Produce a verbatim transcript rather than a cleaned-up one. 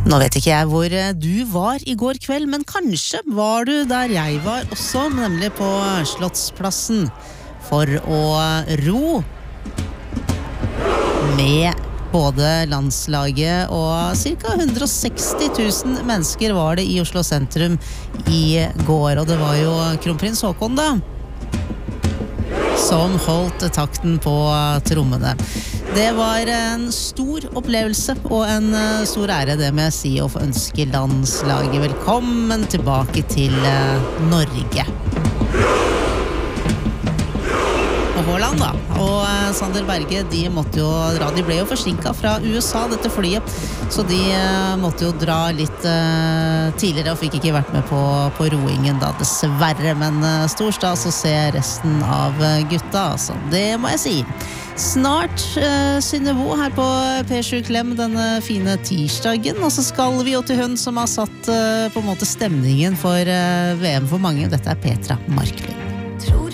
Nå vet ikke jeg hvor du var I går kveld, men kanskje var du der jeg var også, nemlig på Slottsplassen, for å ro med både landslaget og cirka hundre og seksti tusen mennesker var det I Oslo sentrum I går, og det var jo kronprins Haakon da, som holdt takten på trommene. Det var en stor opplevelse og en stor ære, det med å si, å få ønske landslaget velkommen tilbake til Norge. Og Haaland da, og Sander Berge, de måtte jo dra, de ble jo forsinket fra USA, dette flyet, så de måtte jo dra litt uh, tidligere og fikk ikke vært med på, på roingen da, dessverre, men uh, storstas å se resten av gutta, altså, det må jeg si. Snart uh, Synnøvo her på P sju Klem denne fine tirsdagen, og så skal vi jo til hun som har satt uh, på en måte stemningen for uh, VM for mange, dette er Petra Marklund. Tror